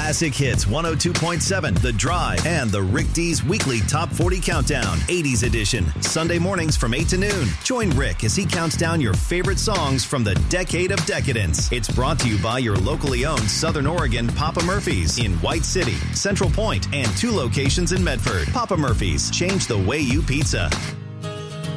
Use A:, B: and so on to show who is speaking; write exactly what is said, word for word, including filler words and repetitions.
A: Classic Hits one oh two point seven, The Drive, and the Rick D's weekly Top forty Countdown, eighties edition, Sunday mornings from eight to noon. Join Rick as he counts down your favorite songs from the decade of decadence. It's brought to you by your locally owned Southern Oregon Papa Murphy's in White City, Central Point, and two locations in Medford. Papa Murphy's, change the way you pizza.